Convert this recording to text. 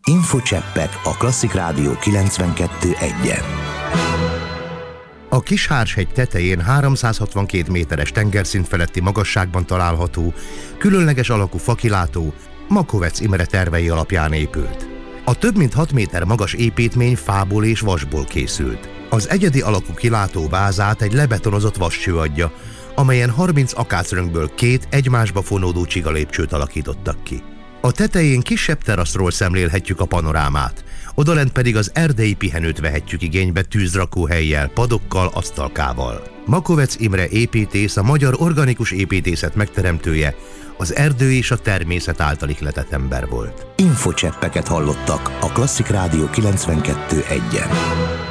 Infocseppek a Klasszik Rádió 92.1-en. A Kishárdshegy tetején 362 méteres tengerszint feletti magasságban található, különleges alakú fakilátó Makovecz Imre tervei alapján épült. A több mint 6 méter magas építmény fából és vasból készült. Az egyedi alakú kilátóvázát egy lebetonozott vascső adja, amelyen 30 akácröngből 2 egymásba fonódó csigalépcsőt alakítottak ki. A tetején kisebb teraszról szemlélhetjük a panorámát, odalent pedig az erdei pihenőt vehetjük igénybe tűzrakóhellyel, padokkal, asztalkával. Makovecz Imre építész, a magyar organikus építészet megteremtője, az erdő és a természet által ihletett ember volt. Infocseppeket hallottak a Klasszik Rádió 92.1-en.